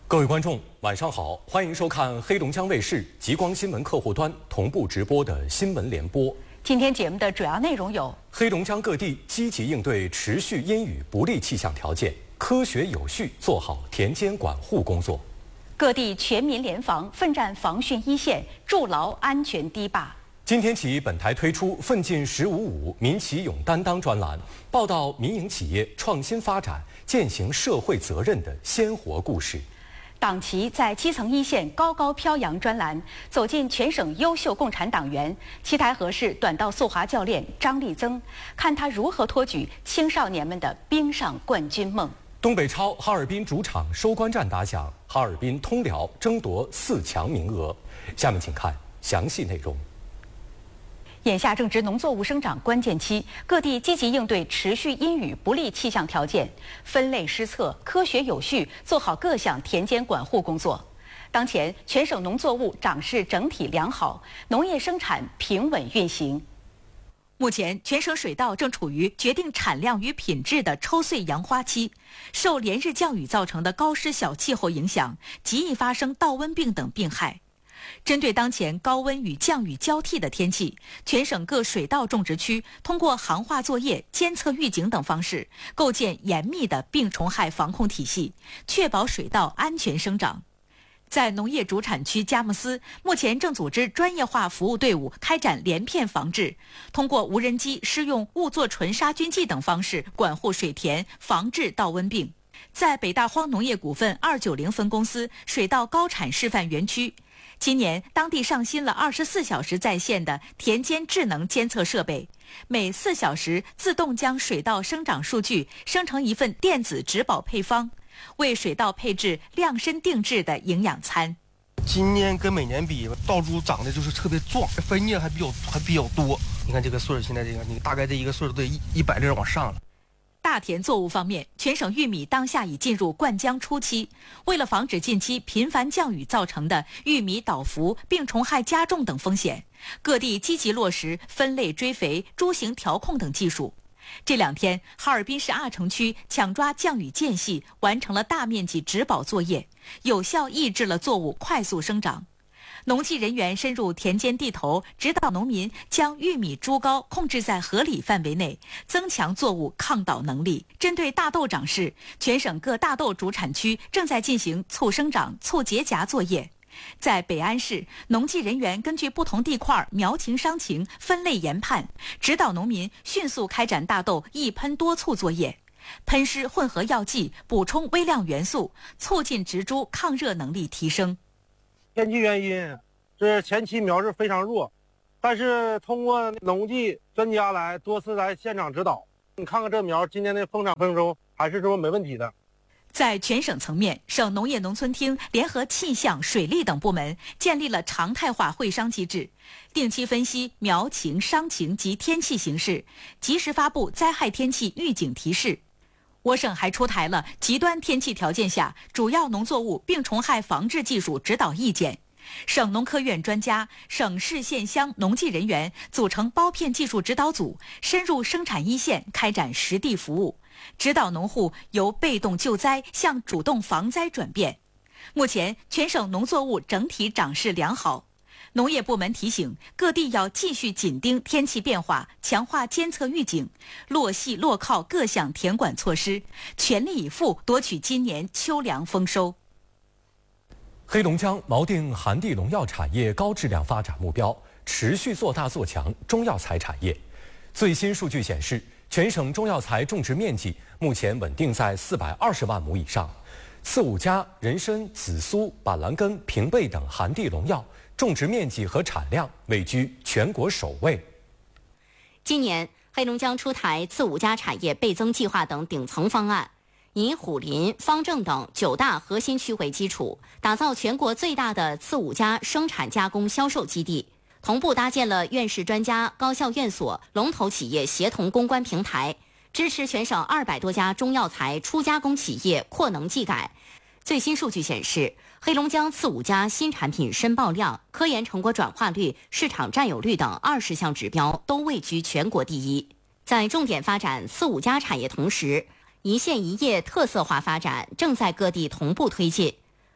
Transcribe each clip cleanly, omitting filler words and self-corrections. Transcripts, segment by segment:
各位观众，晚上好，欢迎收看黑龙江卫视极光新闻客户端同步直播的新闻联播。 今天节目的主要内容有： 黑龙江各地积极应对持续阴雨不利气象条件，科学有序做好田间管护工作； 各地全民联防，奋战防汛一线，筑牢安全堤坝。 今天起，本台推出“奋进15.5民企勇担当”专栏，报道民营企业创新发展、践行社会责任的鲜活故事。 党旗在基层一线高高飘扬专栏，走进全省优秀共产党员。七台河市短道速滑教练张立增，看他如何托举青少年们的冰上冠军梦。 东北超哈尔滨主场收官战打响，哈尔滨通辽争夺4强名额。下面请看详细内容。 眼下正值农作物生长关键期，各地积极应对持续阴雨不利气象条件，分类施策，科学有序做好各项田间管护工作。当前，全省农作物长势整体良好，农业生产平稳运行。目前，全省水稻正处于决定产量与品质的抽穗扬花期，受连日降雨造成的高湿小气候影响，极易发生稻瘟病等病害。针对当前高温与降雨交替的天气，全省各水稻种植区通过行话作业、监测预警等方式，构建严密的病虫害防控体系，确保水稻安全生长。在农业主产区佳木斯，目前正组织专业化服务队伍开展连片防治，通过无人机施用兀唑醇杀菌剂等方式管护水田，防治稻瘟病。在北大荒农业股份290分公司水稻高产示范园区，今年当地上新了24小时在线的田间智能监测设备，每4小时自动将水稻生长数据生成一份电子植保配方，为水稻配置量身定制的营养餐。 今年跟每年比，稻株长得就是特别壮，分叶还比较多。你看这个穗儿，现在这个你大概这一个穗儿都得100粒往上了。 大田作物方面，全省玉米当下已进入灌浆初期。为了防止近期频繁降雨造成的玉米倒伏、病虫害加重等风险，各地积极落实分类追肥、株型调控等技术。这2天，哈尔滨市阿城区抢抓降雨间隙，完成了大面积植保作业，有效抑制了作物快速生长。农技人员深入田间地头，指导农民将玉米株高控制在合理范围内，增强作物抗倒能力。针对大豆长势，全省各大豆主产区正在进行促生长、促结荚作业。在北安市，农技人员根据不同地块苗情伤情分类研判，指导农民迅速开展大豆一喷多促作业，喷施混合药剂，补充微量元素，促进植株抗热能力提升。 天气原因，这前期苗是非常弱，但是通过农技专家来多次来现场指导，你看看这苗今年的丰长丰收还是说没问题的。 在全省层面，省农业农村厅联合气象、水利等部门建立了常态化会商机制，定期分析苗情、伤情及天气形势，及时发布灾害天气预警提示。我省还出台了极端天气条件下主要农作物病虫害防治技术指导意见，省农科院专家、省市县乡农技人员组成包片技术指导组，深入生产一线开展实地服务，指导农户由被动救灾向主动防灾转变。目前，全省农作物整体长势良好。农业部门提醒各地要继续紧盯天气变化，强化监测预警，落细落靠各项田管措施，全力以赴夺取今年秋粮丰收。 黑龙江锚定含地农药产业高质量发展目标，持续做大做强中药材产业。最新数据显示，全省中药材种植面积目前稳定在420万亩以上，刺五加、人参、紫苏、板蓝根、平贝等含地农药种植面积和产量位居全国首位。 今年，黑龙江出台次五加产业倍增计划等顶层方案，以虎林、方正等9大核心区为基础，打造全国最大的次五加生产加工销售基地，同步搭建了院士专家、高校院所、龙头企业协同攻关平台，支持全省200多家中药材初加工企业扩能技改。最新数据显示，黑龙江次五加新产品申报量、科研成果转化率、市场占有率等20项指标都位居全国第一。在重点发展次五加产业同时，一县一业特色化发展正在各地同步推进。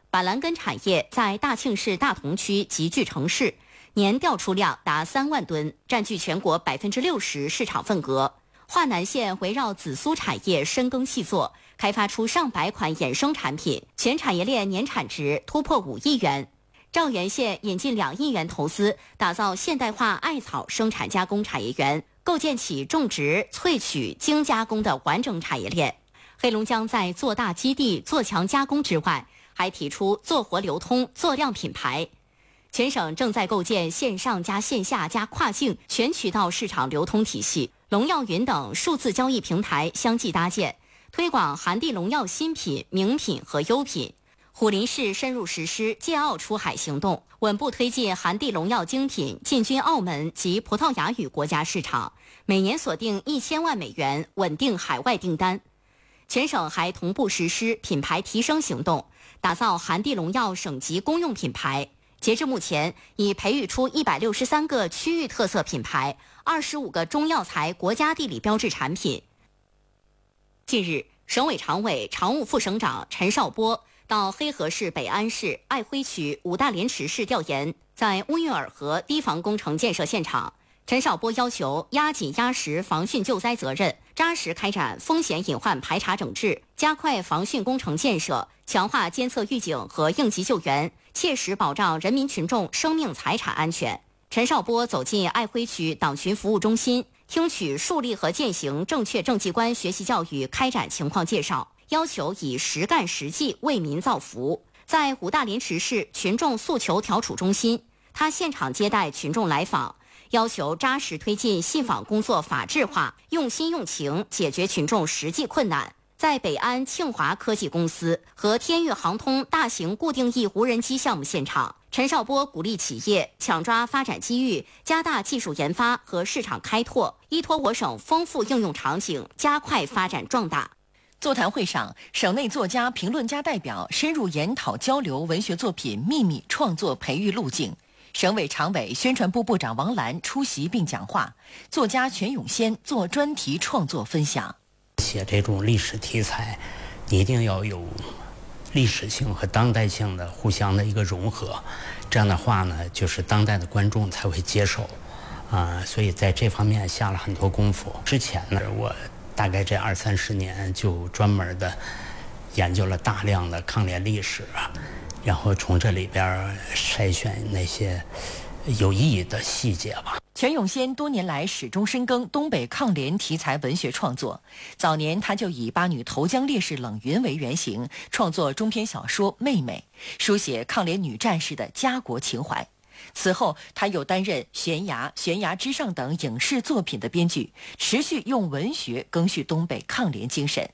板蓝根产业在大庆市大同区极具成势，年调出量达3万吨，占据全国60%市场份额。华南县围绕紫苏产业深耕细作，开发出上百款衍生产品，全产业链年产值突破5亿元。兆元县引进2亿元投资，打造现代化艾草生产加工产业园，构建起种植、萃取、精加工的完整产业链。黑龙江在做大基地、做强加工之外，还提出做活流通、做量品牌。全省正在构建线上加线下加跨境全渠道市场流通体系，农药云等数字交易平台相继搭建，推广含地农药新品、名品和优品。虎林市深入实施借澳出海行动，稳步推进含地农药精品进军澳门及葡萄牙语国家市场，每年锁定1000万美元稳定海外订单。全省还同步实施品牌提升行动，打造含地农药省级公用品牌。截至目前，已培育出163个区域特色品牌，25个中药材国家地理标志产品。近日，省委常委、常务副省长陈少波到黑河市北安市爱辉区五大连池市调研，在乌运尔河堤防工程建设现场，陈少波要求压紧压实防汛救灾责任，扎实开展风险隐患排查整治，加快防汛工程建设，强化监测预警和应急救援，切实保障人民群众生命财产安全。陈少波走进爱辉区党群服务中心，听取树立和践行正确政绩观学习教育开展情况介绍，要求以实干实际为民造福。在五大连池市群众诉求调处中心，他现场接待群众来访，要求扎实推进信访工作法治化，用心用情解决群众实际困难。在北安庆华科技公司和天域航通大型固定翼无人机项目现场，陈少波鼓励企业抢抓发展机遇，加大技术研发和市场开拓，依托我省丰富应用场景，加快发展壮大。 座谈会上，省内作家、评论家代表深入研讨交流文学作品秘密创作培育路径。省委常委、宣传部部长王澜出席并讲话，作家全永先做专题创作分享。 写这种历史题材，一定要有历史性和当代性的互相的一个融合，这样的话呢，就是当代的观众才会接受，所以在这方面下了很多功夫。之前呢，我大概这20-30年就专门的研究了大量的抗联历史，然后从这里边筛选那些有意义的细节吧。 全永先多年来始终深耕东北抗联题材文学创作，早年他就以8女投江烈士冷云为原型，创作中篇小说《妹妹》，书写抗联女战士的家国情怀。此后，他又担任《悬崖》《悬崖之上》等影视作品的编剧，持续用文学赓续东北抗联精神。